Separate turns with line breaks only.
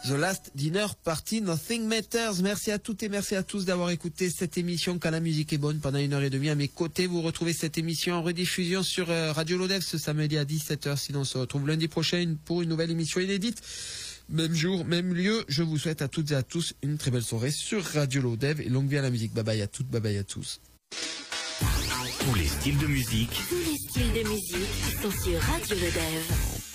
The Last Dinner Party, Nothing Matters. Merci à toutes et merci à tous d'avoir écouté cette émission Quand la musique est bonne pendant 1h30 à mes côtés. Vous retrouvez cette émission en rediffusion sur Radio Lodève ce samedi à 17h. Sinon, on se retrouve lundi prochain pour une nouvelle émission inédite. Même jour, même lieu. Je vous souhaite à toutes et à tous une très belle soirée sur Radio Lodève et longue vie à la musique. Bye bye à toutes, bye bye à tous.
Tous les styles de musique.
Tous les styles de musique sont sur Radio Lodève.